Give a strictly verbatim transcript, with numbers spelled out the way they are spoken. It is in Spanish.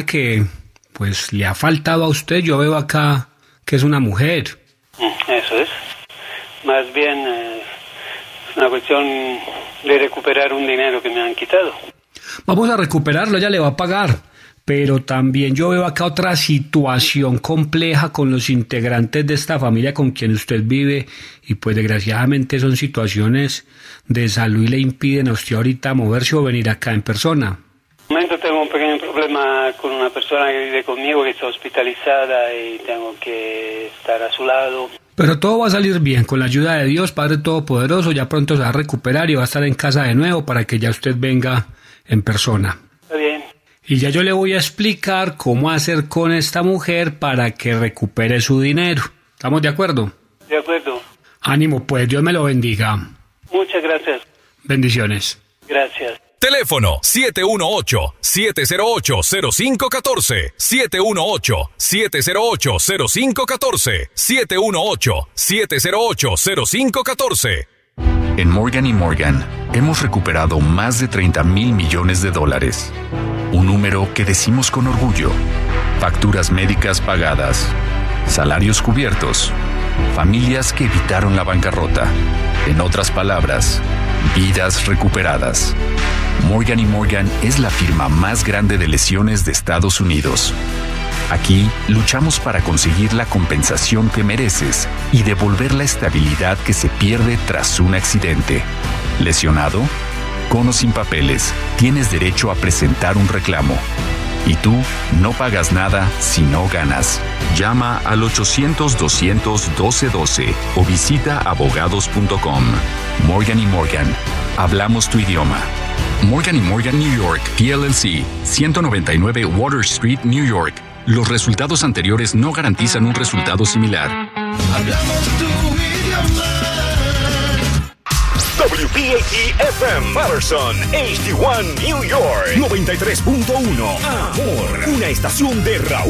persona que pues le ha faltado a usted. Yo veo acá que es una mujer. Eso es. Más bien eh, es una cuestión de recuperar un dinero que me han quitado. Vamos a recuperarlo, ella le va a pagar. Pero también yo veo acá otra situación compleja con los integrantes de esta familia con quien usted vive, y pues desgraciadamente son situaciones de salud y le impiden a usted ahorita moverse o venir acá en persona. En momento tengo un pequeño problema con una persona que vive conmigo, que está hospitalizada y tengo que estar a su lado. Pero todo va a salir bien, con la ayuda de Dios, Padre Todopoderoso. Ya pronto se va a recuperar y va a estar en casa de nuevo para que ya usted venga en persona. Está bien. Y ya yo le voy a explicar cómo hacer con esta mujer para que recupere su dinero. ¿Estamos de acuerdo? De acuerdo. Ánimo, pues, Dios me lo bendiga. Muchas gracias. Bendiciones. Gracias. Teléfono siete uno ocho, siete cero ocho, cero cinco uno cuatro, siete uno ocho, siete cero ocho, cero cinco uno cuatro, siete uno ocho, siete cero ocho, cero cinco uno cuatro. En Morgan y Morgan hemos recuperado más de treinta mil millones de dólares. Un número que decimos con orgullo. Facturas médicas pagadas, salarios cubiertos, familias que evitaron la bancarrota. En otras palabras, vidas recuperadas. Morgan y Morgan es la firma más grande de lesiones de Estados Unidos. Aquí luchamos para conseguir la compensación que mereces y devolver la estabilidad que se pierde tras un accidente. ¿Lesionado? Con o sin papeles, tienes derecho a presentar un reclamo. Y tú no pagas nada si no ganas. Llama al ochocientos, doscientos, doce doce o visita abogados punto com. Morgan y Morgan. Hablamos tu idioma. Morgan y Morgan New York, P L L C, ciento noventa y nueve Water Street, New York. Los resultados anteriores no garantizan un resultado similar. Hablamos tu idioma. W P A T F M Patterson, H D uno New York, noventa y tres punto uno. Amor, una estación de Raúl